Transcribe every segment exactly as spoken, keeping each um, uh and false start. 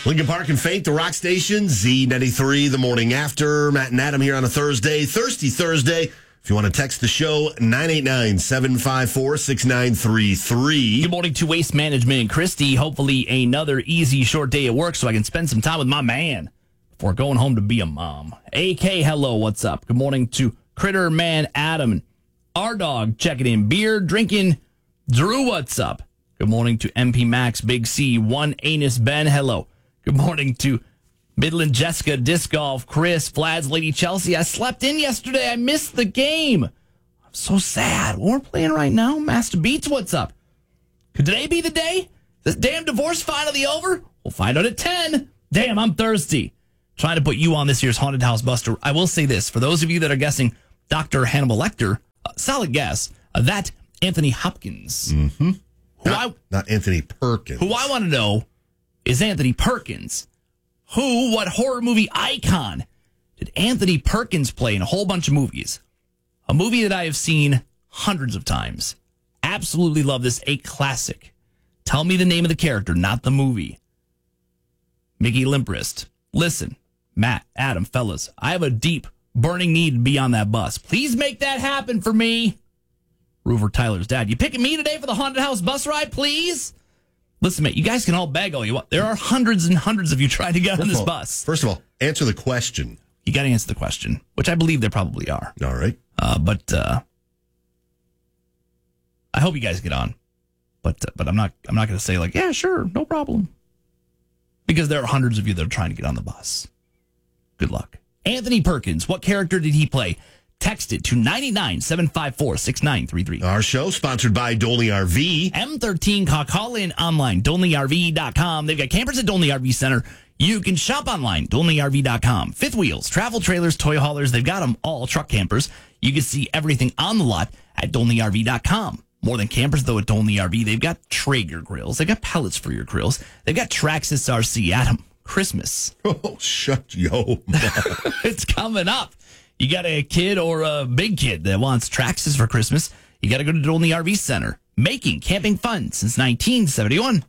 Lincoln Park and Fate, the Rock Station, Z ninety-three, the morning after. Matt and Adam here on a Thursday, Thirsty Thursday. If you want to text the show, nine eight nine, seven five four, six nine three three. Good morning to Waste Management and Christy. Hopefully another easy, short day at work so I can spend some time with my man before going home to be a mom. A K, hello, what's up? Good morning to Critter Man Adam. Our dog checking in. Beer drinking. Drew, what's up? Good morning to M P Max, Big C, One Anus Ben, hello. Good morning to Midland Jessica, Disc Golf, Chris, Flads, Lady Chelsea. I slept in yesterday. I missed the game. I'm so sad. We're playing right now. Master Beats, what's up? Could today be the day? This damn divorce finally over? We'll find out at ten. Damn, I'm thirsty. Trying to put you on this year's Haunted House Buster. I will say this. For those of you that are guessing Doctor Hannibal Lecter, uh, solid guess. Uh, that Anthony Hopkins. Mm-hmm. Who not, I, not Anthony Perkins. Who I want to know is Anthony Perkins. Who, what horror movie icon did Anthony Perkins play in a whole bunch of movies? A movie that I have seen hundreds of times. Absolutely love this. A classic. Tell me the name of the character, not the movie. Mickey Limprist. Listen, Matt, Adam, fellas, I have a deep, burning need to be on that bus. Please make that happen for me. Rover Tyler's dad. You picking me today for the Haunted House bus ride, please? Listen, mate, you guys can all beg all you want. There are hundreds and hundreds of you trying to get on this all, bus. First of all, answer the question. You got to answer the question, which I believe there probably are. All right. Uh, but uh, I hope you guys get on. But uh, but I'm not I'm not going to say like, yeah, sure, no problem. Because there are hundreds of you that are trying to get on the bus. Good luck. Anthony Perkins, what character did he play? Text it to nine nine, seven five four, six nine three three. Our show sponsored by Dolney R V. M thirteen, call, call in online, Dolney R V dot com. They've got campers at Dolney R V Center. You can shop online, Dolney R V dot com. Fifth wheels, travel trailers, toy haulers, they've got them all, truck campers. You can see everything on the lot at Dolney R V dot com. More than campers, though, at Dolney R V, they've got Traeger grills. They've got pellets for your grills. They've got Traxxas R C. Adam, Christmas. Oh, shut yo. It's coming up. You got a kid or a big kid that wants Traxxas for Christmas, you got to go to Dolney R V Center. Making camping fun since nineteen seventy-one.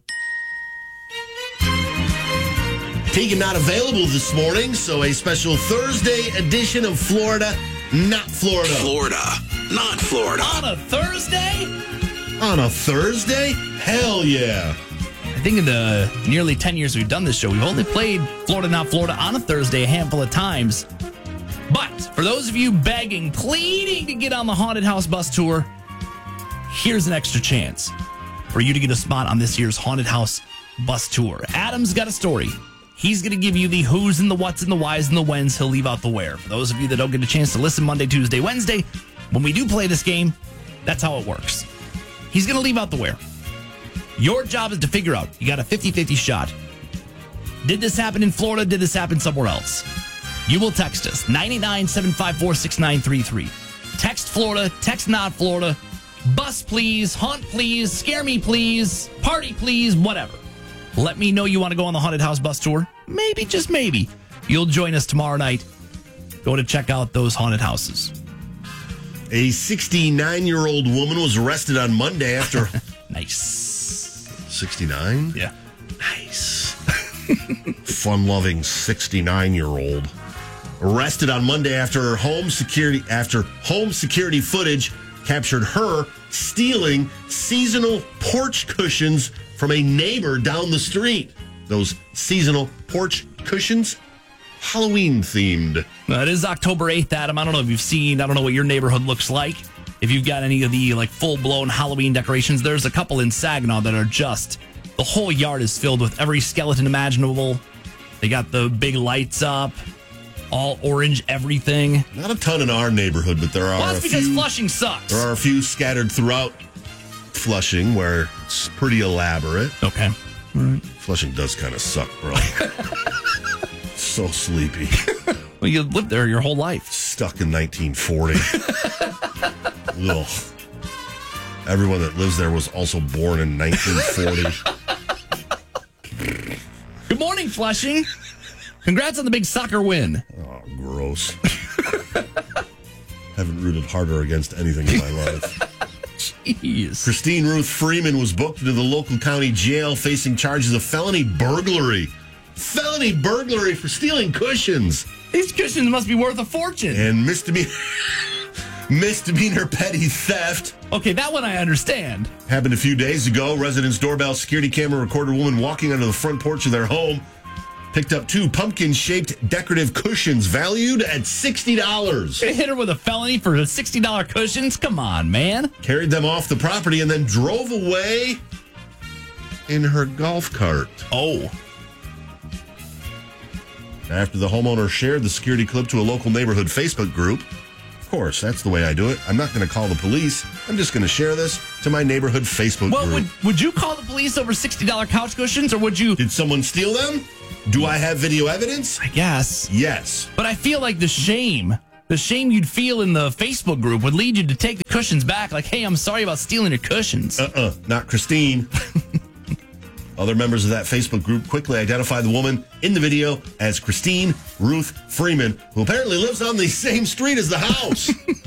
Tegan not available this morning, so a special Thursday edition of Florida, Not Florida. Florida, not Florida. On a Thursday? On a Thursday? Hell yeah. I think in the nearly ten years we've done this show, we've only played Florida, Not Florida on a Thursday a handful of times. But for those of you begging, pleading to get on the Haunted House bus tour, here's an extra chance for you to get a spot on this year's Haunted House bus tour. Adam's got a story. He's going to give you the who's and the what's and the why's and the when's. He'll leave out the where. For those of you that don't get a chance to listen Monday, Tuesday, Wednesday, when we do play this game, that's how it works. He's going to leave out the where. Your job is to figure out. You got a fifty-fifty shot. Did this happen in Florida? Did this happen somewhere else? You will text us, nine eight nine, seven five four, six nine three three. Text Florida, text not Florida, bus please, haunt please, scare me please, party please, whatever. Let me know you want to go on the Haunted House bus tour. Maybe, just maybe, you'll join us tomorrow night. Go to check out those haunted houses. A sixty-nine-year-old woman was arrested on Monday after... Nice. sixty-nine? Yeah. Nice. Fun-loving sixty-nine-year-old. Arrested on Monday after home security after home security footage captured her stealing seasonal porch cushions from a neighbor down the street. Those seasonal porch cushions, Halloween themed. Well, it is October eighth, Adam. I don't know if you've seen, I don't know what your neighborhood looks like. If you've got any of the like full-blown Halloween decorations, there's a couple in Saginaw that are just, the whole yard is filled with every skeleton imaginable. They got the big lights up. All orange everything. Not a ton in our neighborhood, but there are well, that's a because few, Flushing sucks. There are a few scattered throughout Flushing where it's pretty elaborate. Okay. All right. Flushing does kind of suck, bro. So sleepy. Well, you lived there your whole life. Stuck in nineteen forty. Ugh. Everyone that lives there was also born in nineteen forty. Good morning, Flushing. Congrats on the big soccer win. Oh, gross. Haven't rooted harder against anything in my life. Jeez. Christine Ruth Freeman was booked into the local county jail facing charges of felony burglary felony burglary for stealing cushions. These cushions must be worth a fortune. And misdemeanor, misdemeanor petty theft. Okay, that one I understand. Happened a few days ago. Residents' doorbell security camera recorded a woman walking onto the front porch of their home. Picked up two pumpkin-shaped decorative cushions valued at sixty dollars. They hit her with a felony for sixty dollars cushions? Come on, man. Carried them off the property and then drove away in her golf cart. Oh. After the homeowner shared the security clip to a local neighborhood Facebook group. Of course, that's the way I do it. I'm not going to call the police. I'm just going to share this to my neighborhood Facebook well, group. Would, would you call the police over sixty dollars couch cushions, or would you... Did someone steal them? Do I have video evidence? I guess. Yes. But I feel like the shame, the shame you'd feel in the Facebook group would lead you to take the cushions back. Like, hey, I'm sorry about stealing your cushions. Uh-uh, not Christine. Other members of that Facebook group quickly identified the woman in the video as Christine Ruth Freeman, who apparently lives on the same street as the house.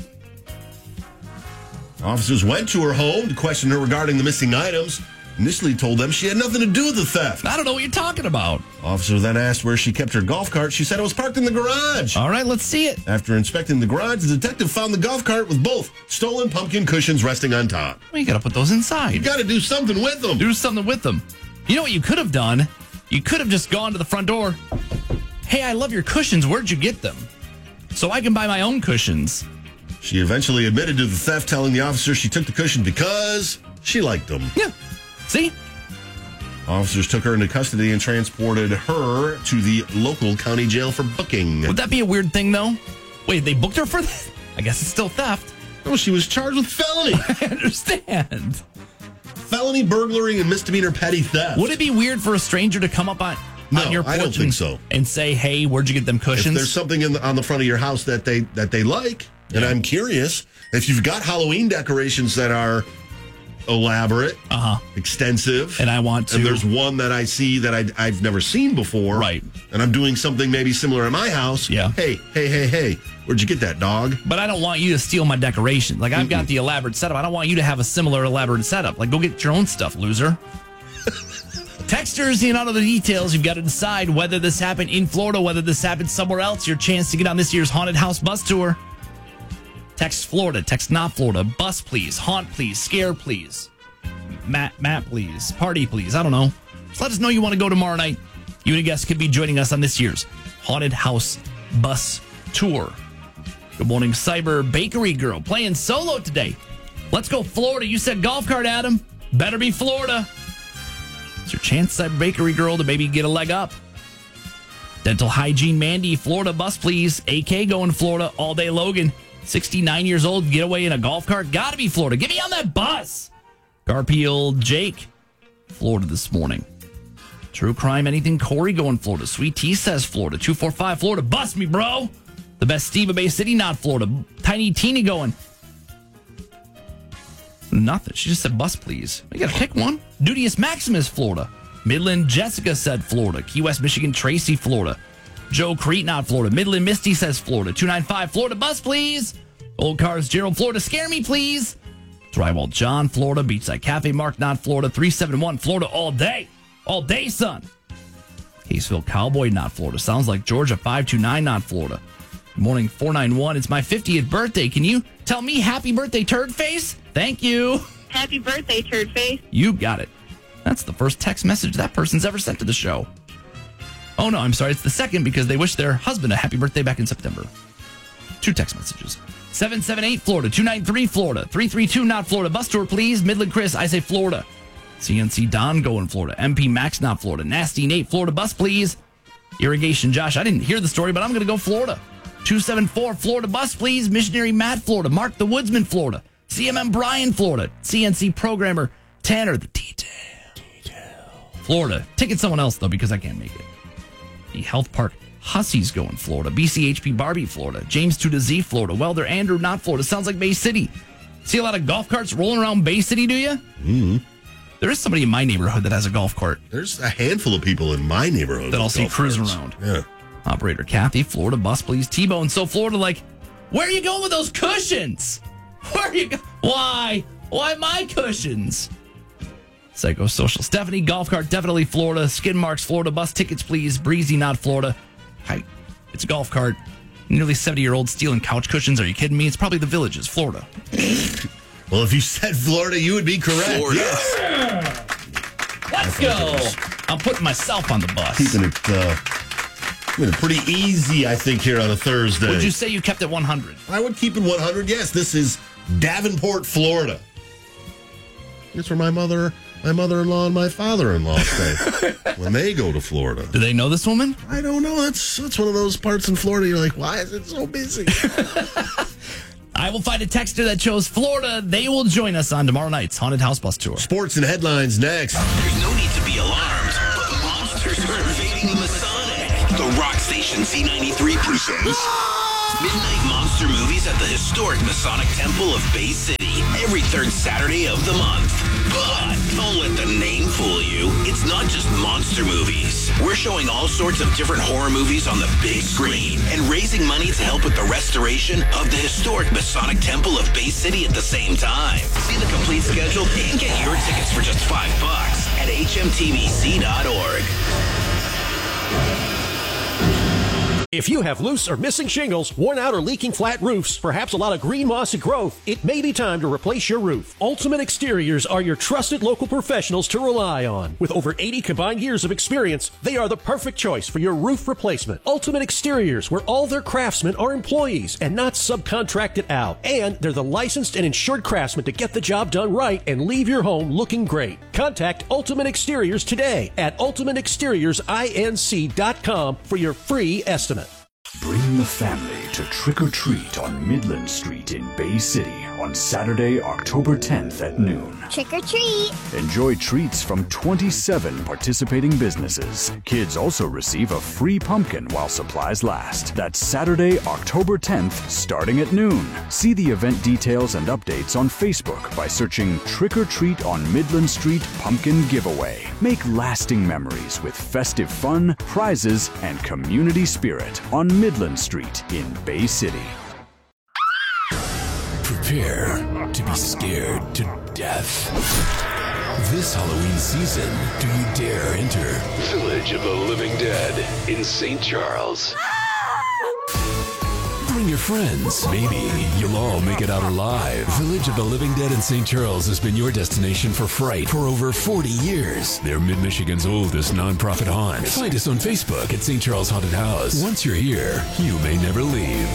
Officers went to her home to question her regarding the missing items. Initially told them she had nothing to do with the theft. I don't know what you're talking about. Officer then asked where she kept her golf cart. She said it was parked in the garage. All right, let's see it. After inspecting the garage, the detective found the golf cart with both stolen pumpkin cushions resting on top. Well, you got to put those inside. You got to do something with them. Do something with them. You know what you could have done? You could have just gone to the front door. Hey, I love your cushions. Where'd you get them? So I can buy my own cushions. She eventually admitted to the theft, telling the officer she took the cushion because she liked them. Yeah. See? Officers took her into custody and transported her to the local county jail for booking. Would that be a weird thing, though? Wait, they booked her for that? I guess it's still theft. Oh, she was charged with felony. I understand. Felony burglary and misdemeanor petty theft. Would it be weird for a stranger to come up on, no, on your porch I don't think and, so. and say, hey, where'd you get them cushions? If there's something in the, on the front of your house that they that they like, and Yeah. I'm curious, if you've got Halloween decorations that are elaborate, uh-huh. extensive, And I want to- and there's one that I see that I, I've never seen before, Right. and I'm doing something maybe similar in my house, Yeah. hey, hey, hey, hey, where'd you get that, dog? But I don't want you to steal my decoration. Like, I've Mm-mm. got the elaborate setup. I don't want you to have a similar elaborate setup. Like, go get your own stuff, loser. Texters, you know, all of the details. You've got to decide whether this happened in Florida, whether this happened somewhere else. Your chance to get on this year's Haunted House Bus Tour. Text Florida, text not Florida. Bus, please. Haunt, please. Scare, please. Matt, Matt, please. Party, please. I don't know. Just let us know you want to go tomorrow night. You and a guest could be joining us on this year's Haunted House Bus Tour. Good morning, Cyber Bakery Girl. Playing solo today. Let's go Florida. You said golf cart, Adam. Better be Florida. It's your chance, Cyber Bakery Girl, to maybe get a leg up. Dental Hygiene Mandy, Florida bus, please. A K going Florida all day. Logan, sixty-nine years old, get away in a golf cart. Gotta be Florida. Get me on that bus. Garfield Jake, Florida this morning. True Crime Anything Corey going Florida. Sweet Tea says Florida. two four five Florida. Bust me, bro. The best Steve of Bay City, not Florida. Tiny Teeny going. Nothing. She just said bus, please. You got to pick one. Dudious Maximus, Florida. Midland Jessica said Florida. Key West, Michigan, Tracy, Florida. Joe Crete, not Florida. Midland Misty says Florida. two nine five Florida bus, please. Old Cars, Gerald, Florida. Scare me, please. Drywall John, Florida. Beachside Cafe, Mark, not Florida. three seven one Florida all day. All day, son. Caseville Cowboy, not Florida. Sounds like Georgia, five two nine, not Florida. Good morning, four nine one. It's my fiftieth birthday. Can you tell me happy birthday, turd face? Thank you. Happy birthday, turd face. You got it. That's the first text message that person's ever sent to the show. Oh, no, I'm sorry. It's the second because they wish their husband a happy birthday back in September. Two text messages. seven seven eight Florida, two nine three Florida, three three two not Florida. Bus tour, please. Midland Chris, I say Florida. C N C Don going Florida. M P Max, not Florida. Nasty Nate, Florida bus, please. Irrigation Josh, I didn't hear the story, but I'm going to go Florida. two seven four Florida bus, please. Missionary Matt, Florida. Mark the Woodsman, Florida. C M M Brian, Florida. C N C programmer Tanner, the detail. Florida. Ticket someone else, though, because I can't make it. The Health Park Hussies going Florida. B C H P Barbie, Florida. James to the Z, Florida. Welder Andrew, not Florida. Sounds like Bay City. See a lot of golf carts rolling around Bay City, do you? Mm-hmm. There is somebody in my neighborhood that has a golf cart. There's a handful of people in my neighborhood that I'll see cruising carts. around. Yeah. Operator Kathy, Florida bus, please. T-Bone, so Florida, like, where are you going with those cushions? Where are you go- Why? Why my cushions? Psychosocial Stephanie, golf cart, definitely Florida. Skid marks, Florida. Bus tickets, please. Breezy, not Florida. Hi, it's a golf cart. Nearly seventy-year-old stealing couch cushions. Are you kidding me? It's probably the Villages, Florida. Well, if you said Florida, you would be correct. Florida. Yes. Let's go. I'm putting myself on the bus. Keeping it, uh, keeping it pretty easy, I think, here on a Thursday. Would you say you kept it one hundred? I would keep it one hundred. Yes, this is Davenport, Florida. It's where my mother, my mother-in-law, and my father-in-law stay when they go to Florida. Do they know this woman? I don't know. That's that's one of those parts in Florida. You're like, why is it so busy? I will find a texter that chose Florida. They will join us on tomorrow night's Haunted House Bus Tour. Sports and headlines next. There's no need to be alarmed, but monsters are invading the Masonic. The Rock Station C ninety-three presents Midnight Monster Movies at the historic Masonic Temple of Bay City every third Saturday of the month. But don't let the name fool you. It's not just monster movies. We're showing all sorts of different horror movies on the big screen and raising money to help with the restoration of the historic Masonic Temple of Bay City at the same time. See the complete schedule and get your tickets for just five bucks at H M T B C dot org. If you have loose or missing shingles, worn out or leaking flat roofs, perhaps a lot of green mossy growth, it may be time to replace your roof. Ultimate Exteriors are your trusted local professionals to rely on. With over eighty combined years of experience, they are the perfect choice for your roof replacement. Ultimate Exteriors, where all their craftsmen are employees and not subcontracted out. And they're the licensed and insured craftsmen to get the job done right and leave your home looking great. Contact Ultimate Exteriors today at ultimate exteriors inc dot com for your free estimate. Bring the family to Trick or Treat on Midland Street in Bay City on Saturday, October tenth at noon. Trick or treat! Enjoy treats from twenty-seven participating businesses. Kids also receive a free pumpkin while supplies last. That's Saturday, October tenth, starting at noon. See the event details and updates on Facebook by searching Trick or Treat on Midland Street Pumpkin Giveaway. Make lasting memories with festive fun, prizes, and community spirit on Midland Street in Bay City. Prepare to be scared to death. This Halloween season, do you dare enter Village of the Living Dead in Saint Charles? Bring your friends. Maybe you'll all make it out alive. Village of the Living Dead in Saint Charles has been your destination for fright for over forty years. They're Mid-Michigan's oldest nonprofit haunt. Find us on Facebook at Saint Charles Haunted House. Once you're here, you may never leave.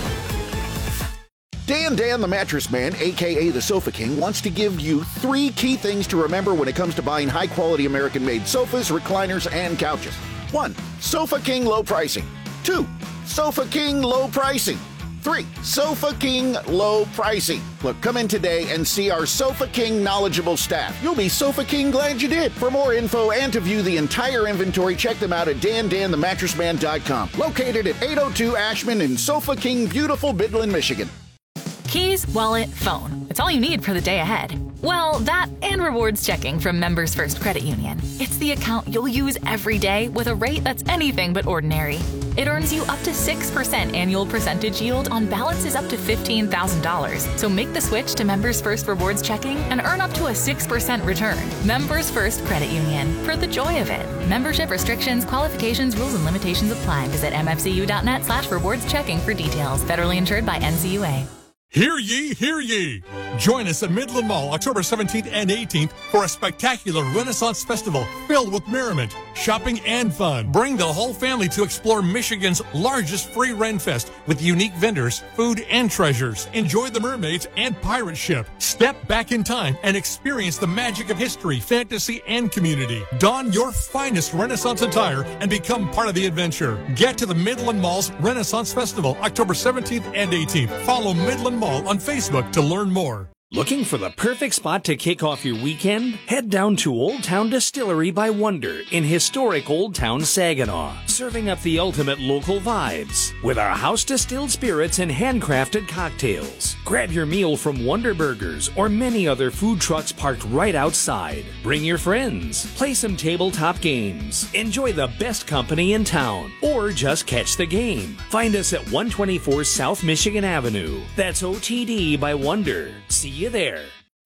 Dan Dan the Mattress Man, a k a the Sofa King, wants to give you three key things to remember when it comes to buying high-quality American-made sofas, recliners, and couches. One, Sofa King low pricing. Two, Sofa King low pricing. Three, Sofa King low pricing. Look, come in today and see our Sofa King knowledgeable staff. You'll be Sofa King glad you did. For more info and to view the entire inventory, check them out at dan dan the mattress man dot com. Located at eight oh two Ashman in Sofa King, beautiful Midland, Michigan. Keys, wallet, phone. It's all you need for the day ahead. Well, that and rewards checking from Members First Credit Union. It's the account you'll use every day with a rate that's anything but ordinary. It earns you up to six percent annual percentage yield on balances up to fifteen thousand dollars. So make the switch to Members First Rewards Checking and earn up to a six percent return. Members First Credit Union. For the joy of it. Membership restrictions, qualifications, rules, and limitations apply. Visit m f c u dot net slash rewards checking for details. Federally insured by N C U A. Hear ye, hear ye! Join us at Midland Mall October seventeenth and eighteenth for a spectacular Renaissance Festival filled with merriment, shopping, and fun. Bring the whole family to explore Michigan's largest free Ren Fest with unique vendors, food, and treasures. Enjoy the mermaids and pirate ship. Step back in time and experience the magic of history, fantasy, and community. Don your finest Renaissance attire and become part of the adventure. Get to the Midland Mall's Renaissance Festival October seventeenth and eighteenth. Follow Midland Mall on Facebook to learn more. Looking for the perfect spot to kick off your weekend? Head down to Old Town Distillery by Wonder in historic Old Town Saginaw, serving up the ultimate local vibes with our house-distilled spirits and handcrafted cocktails. Grab your meal from Wonder Burgers or many other food trucks parked right outside. Bring your friends, play some tabletop games, enjoy the best company in town, or just catch the game. Find us at one twenty-four South Michigan Avenue. That's O T D by Wonder. See you there.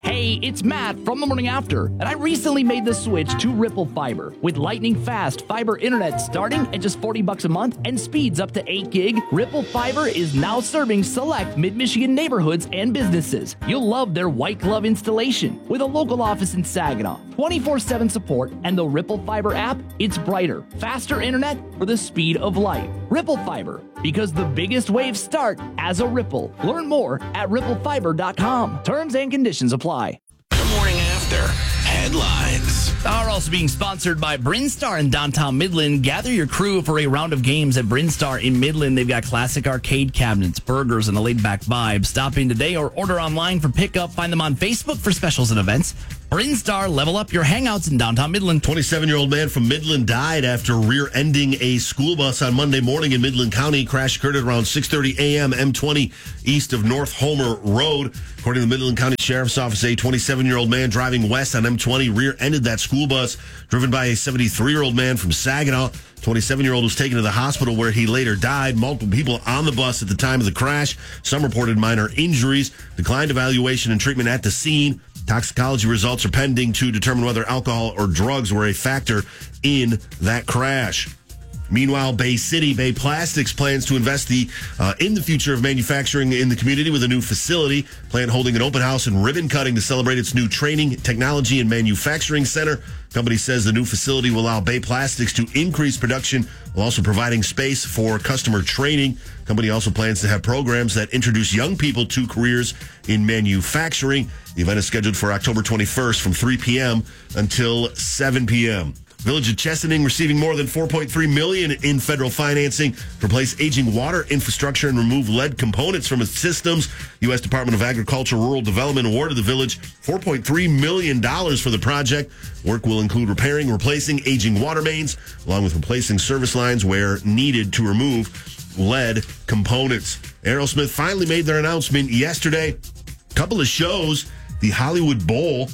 Hey, it's Matt from The Morning After, and I recently made the switch to Ripple Fiber with lightning fast fiber internet starting at just forty bucks a month and speeds up to eight gig. Ripple Fiber is now serving select mid-Michigan neighborhoods and businesses. You'll love their white glove installation with a local office in Saginaw, twenty-four seven support, and the Ripple Fiber app. It's brighter, faster internet for the speed of light. Ripple Fiber, because the biggest waves start as a ripple. Learn more at ripple fiber dot com. Terms and conditions apply. The Morning After headlines are also being sponsored by Brinstar in downtown Midland. Gather your crew for a round of games at Brinstar in Midland. They've got classic arcade cabinets, burgers, and a laid-back vibe. Stop in today or order online for pickup. Find them on Facebook for specials and events. Brinstar, level up your hangouts in downtown Midland. twenty-seven-year-old man from Midland died after rear-ending a school bus on Monday morning in Midland County. Crash occurred at around six thirty a.m. M twenty east of North Homer Road. According to the Midland County Sheriff's Office, a twenty-seven-year-old man driving west on M twenty rear-ended that school bus driven by a seventy-three-year-old man from Saginaw. twenty-seven-year-old was taken to the hospital where he later died. Multiple people on the bus at the time of the crash. Some reported minor injuries, declined evaluation and treatment at the scene. Toxicology results are pending to determine whether alcohol or drugs were a factor in that crash. Meanwhile, Bay City, Bay Plastics plans to invest the uh, in the future of manufacturing in the community with a new facility. Plant holding an open house and ribbon cutting to celebrate its new training, technology, and manufacturing center. Company says the new facility will allow Bay Plastics to increase production while also providing space for customer training. Company also plans to have programs that introduce young people to careers in manufacturing. The event is scheduled for October twenty-first from three p.m. until seven p.m. Village of Chesaning receiving more than four point three million dollars in federal financing to replace aging water infrastructure and remove lead components from its systems. U S Department of Agriculture Rural Development awarded the village four point three million dollars for the project. Work will include repairing, replacing aging water mains, along with replacing service lines where needed to remove lead components. Aerosmith finally made their announcement yesterday. Couple of shows, the Hollywood Bowl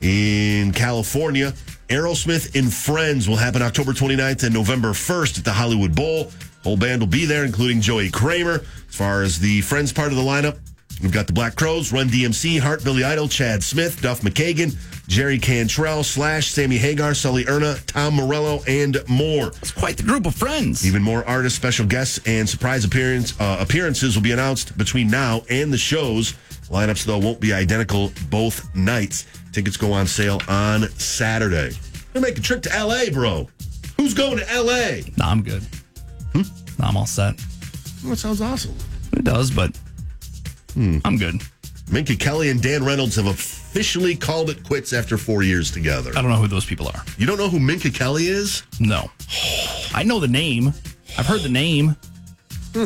in California. Aerosmith and Friends will happen October twenty-ninth and November first at the Hollywood Bowl. Whole band will be there, including Joey Kramer. As far as the Friends part of the lineup, we've got the Black Crowes, Run D M C, Heart, Billy Idol, Chad Smith, Duff McKagan, Jerry Cantrell, Slash, Sammy Hagar, Sully Erna, Tom Morello, and more. It's quite the group of friends. Even more artists, special guests, and surprise appearance, uh, appearances will be announced between now and the shows. Lineups, though, won't be identical both nights. Tickets go on sale on Saturday. Gonna make a trip to L A, bro. Who's going to L A? Nah, I'm good. Hmm? Nah, I'm all set. Well, that sounds awesome. It does, but hmm. I'm good. Minka Kelly and Dan Reynolds have officially called it quits after four years together. I don't know who those people are. You don't know who Minka Kelly is? No. I know the name. I've heard the name. Hmm.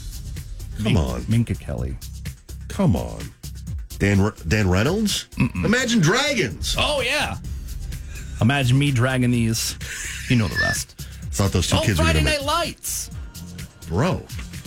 Come on. Minka Kelly. Come on. Dan Dan Reynolds? Mm-mm. Imagine Dragons. Oh, yeah. Imagine me dragging these. You know the rest. Thought those two oh, kids Friday were Night make... Lights. Bro.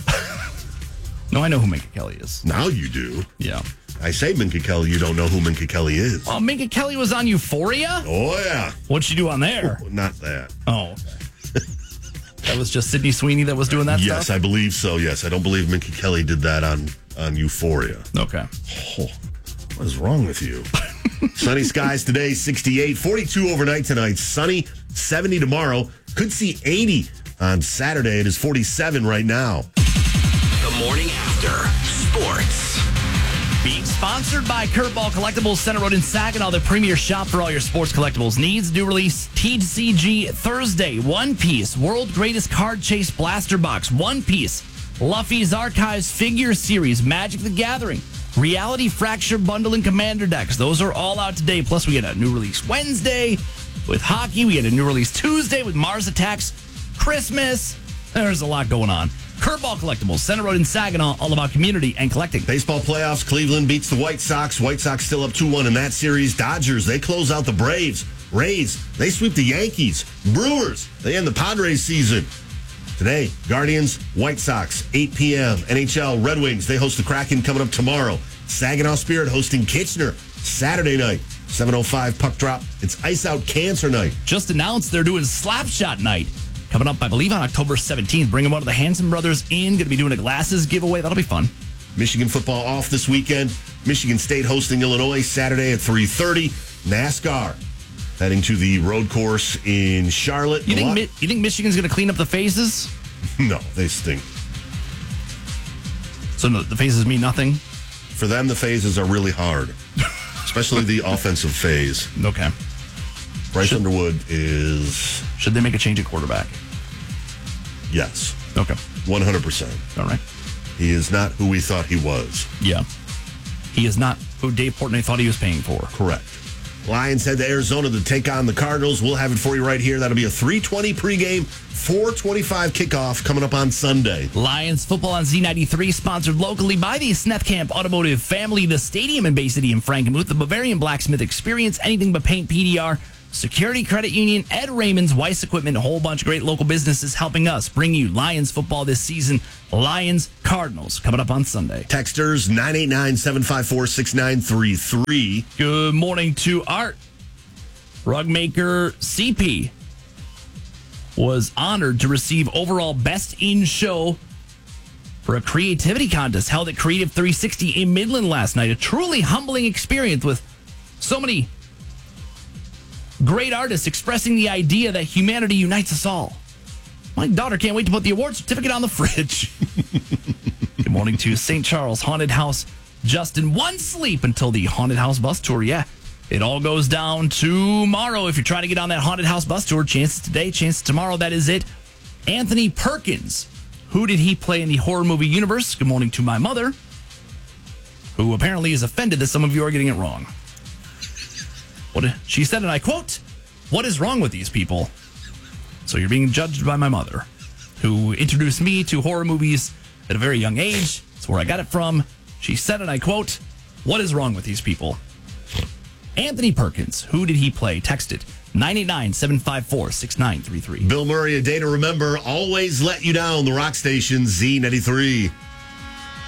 No, I know who Minka Kelly is. Now you do. Yeah. I say Minka Kelly, you don't know who Minka Kelly is. Oh, Minka Kelly was on Euphoria? Oh, yeah. What'd she do on there? Oh, not that. Oh, okay. That was just Sydney Sweeney that was doing that yes, stuff? Yes, I believe so, yes. I don't believe Minka Kelly did that on, on Euphoria. Okay. Oh, what is wrong with you? Sunny skies today, sixty-eight. forty-two overnight tonight. Sunny, seventy tomorrow. Could see eighty on Saturday. It is forty-seven right now. The Morning After Sports. Being sponsored by Curveball Collectibles, Center Road in Saginaw, the premier shop for all your sports collectibles needs. New release T C G Thursday. One Piece, World Greatest Card Chase Blaster Box. One Piece, Luffy's Archives Figure Series, Magic the Gathering, Reality Fracture Bundle, and Commander Decks. Those are all out today. Plus, we get a new release Wednesday with hockey. We get a new release Tuesday with Mars Attacks. Christmas. There's a lot going on. Curveball Collectibles, Center Road in Saginaw, all about community and collecting. Baseball playoffs, Cleveland beats the White Sox. White Sox still up two one in that series. Dodgers, they close out the Braves. Rays, they sweep the Yankees. Brewers, they end the Padres season. Today, Guardians, White Sox, eight p.m. N H L, Red Wings, they host the Kraken coming up tomorrow. Saginaw Spirit hosting Kitchener Saturday night. seven oh five puck drop. It's Ice Out Cancer Night. Just announced they're doing Slapshot Night. Coming up, I believe, on October seventeenth. Bring them out to the Hanson Brothers Inn. Going to be doing a glasses giveaway. That'll be fun. Michigan football off this weekend. Michigan State hosting Illinois Saturday at three thirty. NASCAR heading to the road course in Charlotte. You think Mi- you think Michigan's going to clean up the phases? No, they stink. So no, the phases mean nothing? For them, the phases are really hard, especially the offensive phase. Okay. Bryce Should, Underwood is... Should they make a change at quarterback? Yes. Okay. one hundred percent. All right. He is not who we thought he was. Yeah. He is not who Dave Portnoy thought he was paying for. Correct. Lions head to Arizona to take on the Cardinals. We'll have it for you right here. That'll be a three twenty pregame, four twenty-five kickoff coming up on Sunday. Lions football on Z ninety-three, sponsored locally by the Snethkamp Automotive family, the stadium in Bay City in Frankenmuth, the Bavarian Blacksmith Experience, anything but paint P D R, Security Credit Union, Ed Raymond's, Weiss Equipment, a whole bunch of great local businesses helping us bring you Lions football this season. Lions Cardinals coming up on Sunday. Texters nine eight nine, seven five four, six nine three three. Good morning to Art. Rug maker C P was honored to receive overall Best in Show for a creativity contest held at Creative three sixty in Midland last night. A truly humbling experience with so many great artists expressing the idea that humanity unites us all. My daughter can't wait to put the award certificate on the fridge. Good morning to Saint Charles Haunted House. Justin, one sleep until the Haunted House bus tour. Yeah, it all goes down tomorrow. If you're trying to get on that Haunted House bus tour, chances today, chances tomorrow. That is it. Anthony Perkins. Who did he play in the horror movie universe? Good morning to my mother, who apparently is offended that some of you are getting it wrong. What she said, and I quote, "What is wrong with these people?" So you're being judged by my mother, who introduced me to horror movies at a very young age. That's where I got it from. She said, and I quote, "What is wrong with these people?" Anthony Perkins, who did he play? Text it, nine eight nine, seven five four, six nine three three. Bill Murray, a day to remember, always let you down. The Rock Station, Z ninety-three.